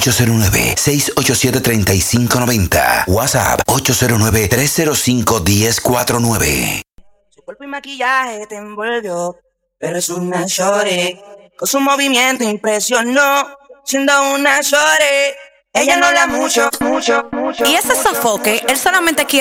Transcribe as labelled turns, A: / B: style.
A: 809-687-3590. WhatsApp 809-305-1049.
B: Su cuerpo y maquillaje te envolvió, pero es una shorty. Con su movimiento impresionó, siendo una shorty. Ella no habla mucho.
C: Y ese sofoque, él solamente quiere